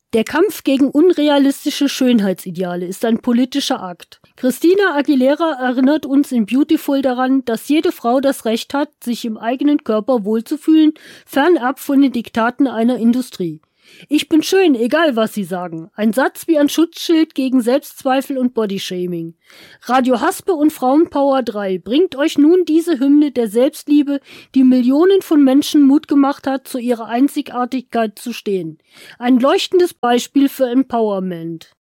Der Kampf gegen unrealistische Schönheitsideale ist ein politischer Akt. Christina Aguilera erinnert uns in Beautiful daran, dass jede Frau das Recht hat, sich im eigenen Körper wohlzufühlen, fernab von den Diktaten einer Industrie. Ich bin schön, egal was sie sagen. Ein Satz wie ein Schutzschild gegen Selbstzweifel und Bodyshaming. Radio Haspe und Frauenpower 3 bringt euch nun diese Hymne der Selbstliebe, die Millionen von Menschen Mut gemacht hat, zu ihrer Einzigartigkeit zu stehen. Ein leuchtendes Beispiel für Empowerment.